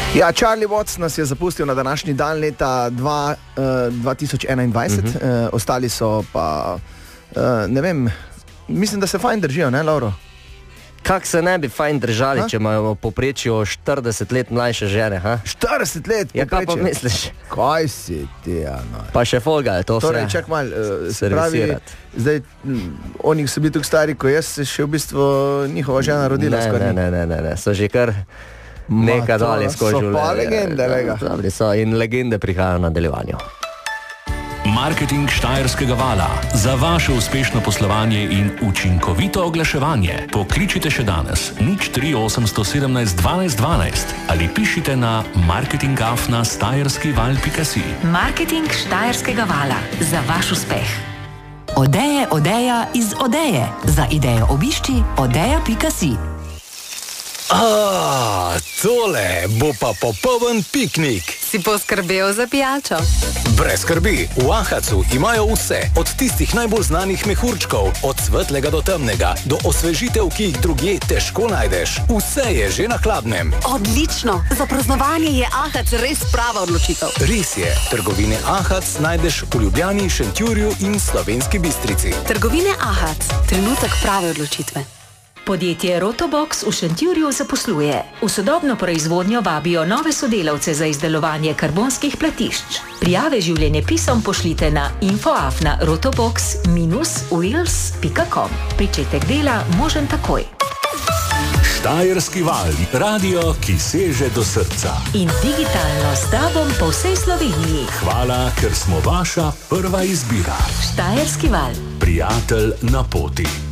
Ja, Charlie Watts nas je zapustil na današnji dan leta 2021, ostali so pa, ne vem, mislim, da se fajn držijo, ne, Lauro? Kak se ne bi fajn držali, če imajo poprečjo 40 let mlajše žene, ha? 40 let? Ja, kaj pa misliš? Kaj si ti, Jano? Pa še folga je to torej, čak mal, se pravi, zdaj, oni so bili tukaj stari, ko jaz se še v bistvu njihova žena rodila. Ne, so že kar nekaj dalje skozi življenje. So pa legende, lega. Dobri so in legende prihajajo v nadaljevanju. Marketing Štajerskega vala. Za vaše uspešno poslovanje in učinkovito oglaševanje pokličite še danes 03817 12 12 ali pišite na marketing@stajerskival.si. Marketing Štajerskega vala. Za vaš uspeh. Odeja iz Odeje. Za idejo obišči odeja.si. Tole bo pa popoln piknik. Si poskrbel za pijačo? Brez skrbi, v Ahacu imajo vse, od tistih najbolj znanih mehurčkov, od svetlega do temnega, do osvežitev, ki jih drugje težko najdeš. Vse je že na hladnem. Odlično! Za praznovanje je Ahac res prava odločitev. Res je, trgovine Ahac najdeš v Ljubljani, Šentjurju in Slovenski Bistrici. Trgovine Ahac, trenutek prave odločitve. Podjetje Rotobox v Šentjurju zaposluje. V sodobno proizvodnjo vabijo nove sodelavce za izdelovanje karbonskih platišč. Prijave življenjepisom pošljite na info@rotobox-wheels.com. Pričetek dela možen takoj. Štajerski val, radio, ki seže do srca. In digitalno s tobom po vsej Sloveniji. Hvala, ker smo vaša prva izbira. Štajerski val. Prijatelj na poti.